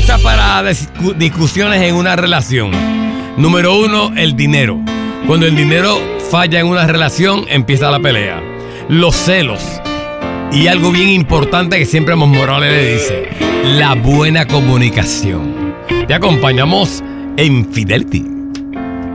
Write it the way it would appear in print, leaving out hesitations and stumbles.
pautas para discusiones en una relación. Número 1, el dinero. Cuando el dinero falla en una relación, empieza la pelea. Los celos. Y algo bien importante que siempre Amos Morales le dice: la buena comunicación. Te acompañamos en Fidelity.